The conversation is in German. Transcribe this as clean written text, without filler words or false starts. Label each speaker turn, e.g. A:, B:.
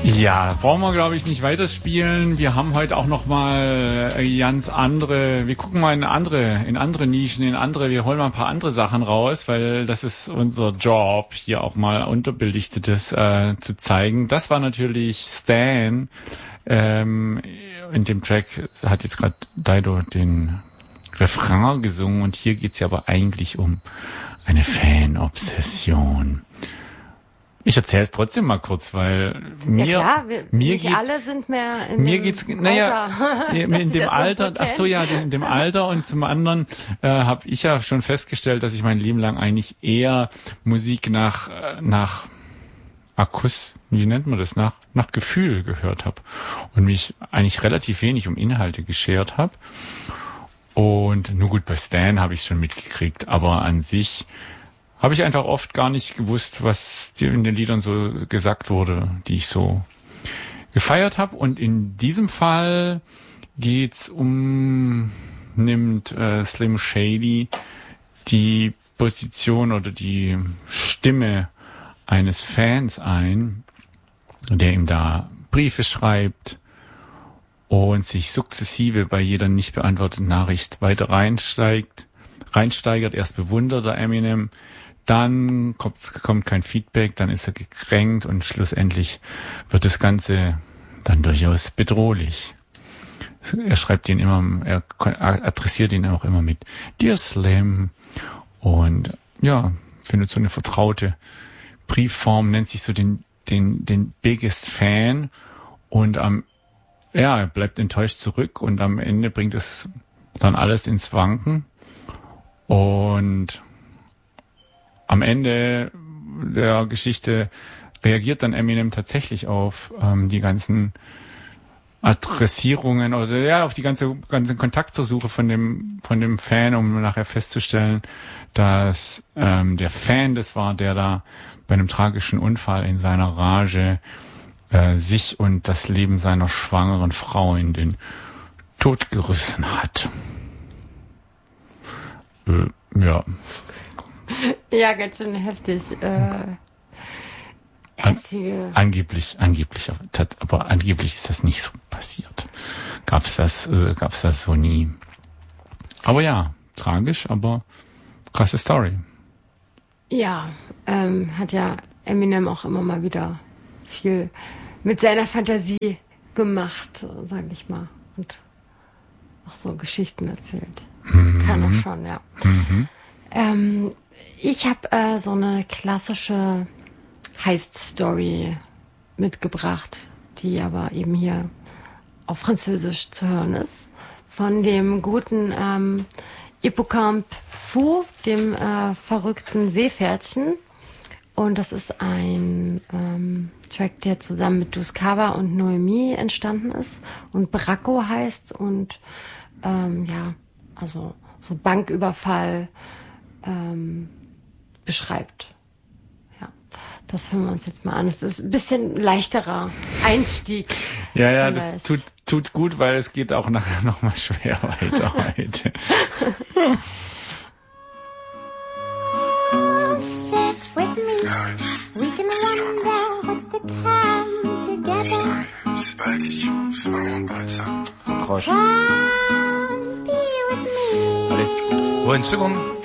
A: Ja, brauchen wir, glaube ich, nicht weiterspielen. Wir haben heute auch noch mal ganz andere, wir gucken mal in andere Nischen, wir holen mal ein paar andere Sachen raus, weil das ist unser Job, hier auch mal Unterbelichtetes zu zeigen. Das war natürlich Stan. In dem Track hat jetzt gerade Dido den Refrain gesungen und hier geht's ja aber eigentlich um eine Fanobsession. Ich erzähle es trotzdem mal kurz, weil
B: alle sind mehr in
A: dem Alter. Ach so, ja, in dem Alter. Und zum anderen habe ich ja schon festgestellt, dass ich mein Leben lang eigentlich eher Musik nach wie nennt man das, nach Gefühl gehört habe und mich eigentlich relativ wenig um Inhalte geschert habe. Und nur gut, bei Stan habe ich es schon mitgekriegt, aber an sich habe ich einfach oft gar nicht gewusst, was in den Liedern so gesagt wurde, die ich so gefeiert habe. Und in diesem Fall nimmt Slim Shady die Position oder die Stimme eines Fans ein, der ihm da Briefe schreibt und sich sukzessive bei jeder nicht beantworteten Nachricht weiter reinsteigert. Erst bewundert er Eminem, dann kommt kein Feedback, dann ist er gekränkt und schlussendlich wird das Ganze dann durchaus bedrohlich. Er schreibt ihn immer, er adressiert ihn auch immer mit Dear Slim und ja, findet so eine vertraute Briefform, nennt sich so den Biggest Fan und er bleibt enttäuscht zurück und am Ende bringt es dann alles ins Wanken und am Ende der Geschichte reagiert dann Eminem tatsächlich auf die ganzen Adressierungen oder ja auf die ganzen Kontaktversuche von dem Fan, um nachher festzustellen, dass der Fan das war, der da bei einem tragischen Unfall in seiner Rage sich und das Leben seiner schwangeren Frau in den Tod gerissen hat. Ja.
B: Ja, ganz schön heftig.
A: Angeblich, aber angeblich ist das nicht so passiert. Gab's das so nie. Aber ja, tragisch, aber krasse Story.
B: Ja, hat ja Eminem auch immer mal wieder viel mit seiner Fantasie gemacht, sag ich mal. Und auch so Geschichten erzählt. Kann er schon, ja. Ich habe so eine klassische Heist-Story mitgebracht, die aber eben hier auf Französisch zu hören ist. Von dem guten Hippocampe Fou, dem verrückten Seepferdchen. Und das ist ein Track, der zusammen mit Duskava und Noemi entstanden ist und Bracco heißt und also so Banküberfall beschreibt. Ja, das hören wir uns jetzt mal an. Es ist ein bisschen leichterer Einstieg.
A: Ja, das tut gut, weil es geht auch nachher nochmal schwer weiter heute.
C: Sit with me. We can wonder what's to come together.
D: C'est pas la question, c'est vraiment pas de ça.
C: Come be with me.
D: Allez, une seconde.